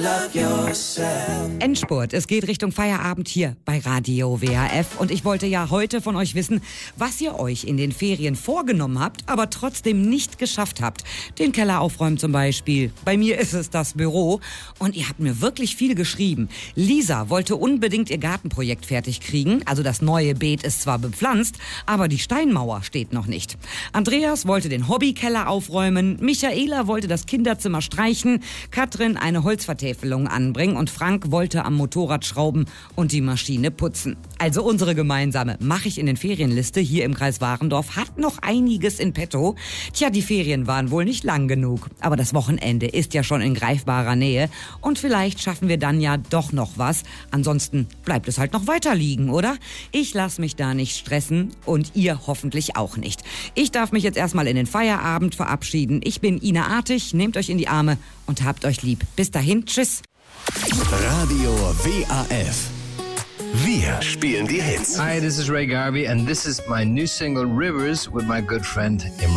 Endspurt, es geht Richtung Feierabend hier bei Radio WRF und ich wollte ja heute von euch wissen, was ihr euch in den Ferien vorgenommen habt, aber trotzdem nicht geschafft habt. Den Keller aufräumen zum Beispiel. Bei mir ist es das Büro und ihr habt mir wirklich viel geschrieben. Lisa wollte unbedingt ihr Gartenprojekt fertig kriegen, also das neue Beet ist zwar bepflanzt, aber die Steinmauer steht noch nicht. Andreas wollte den Hobbykeller aufräumen, Michaela wollte das Kinderzimmer streichen, Katrin eine Holzvertäfelung anbringen und Frank wollte am Motorrad schrauben und die Maschine putzen. Also unsere gemeinsame Mach ich in den Ferienliste hier im Kreis Warendorf hat noch einiges in petto. Tja, die Ferien waren wohl nicht lang genug, aber das Wochenende ist ja schon in greifbarer Nähe und vielleicht schaffen wir dann ja doch noch was. Ansonsten bleibt es halt noch weiter liegen, oder? Ich lasse mich da nicht stressen und ihr hoffentlich auch nicht. Ich darf mich jetzt erstmal in den Feierabend verabschieden. Ich bin Ina Artig, nehmt euch in die Arme und habt euch lieb. Bis dahin, tschüss. Radio WAF. Wir spielen die Hits. Hi, this is Ray Garvey and this is my new single Rivers with my good friend Imran.